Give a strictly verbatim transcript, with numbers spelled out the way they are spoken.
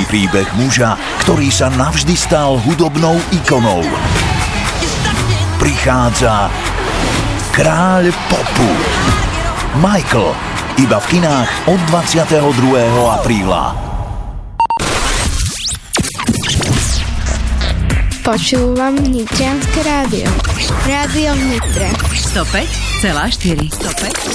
príbeh muža, ktorý sa navždy stal hudobnou ikonou. Prichádza kráľ popu Michael, iba v kinách od dvadsiateho druhého apríla. Počúvam Nitrianske rádio. Rádio v Nitre. sto päť celá štyri. sto päť